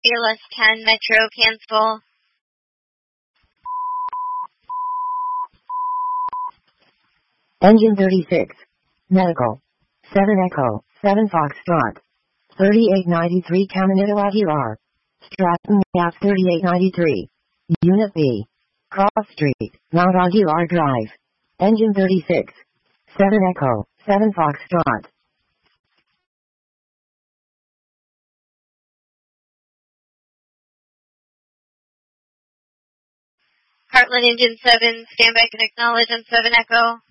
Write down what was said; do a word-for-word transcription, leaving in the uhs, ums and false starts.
B L S ten Metro cancel. Engine thirty-six. Medical. seven Echo, seven Foxtrot. thirty-eight ninety-three Caminito Aguilar. Stratton Gas thirty-eight ninety-three. Unit B. Cross Street, Mount Aguilar Drive. Engine thirty-six. seven Echo, seven Foxtrot. Heartland Engine seven, stand by and acknowledge on seven Echo.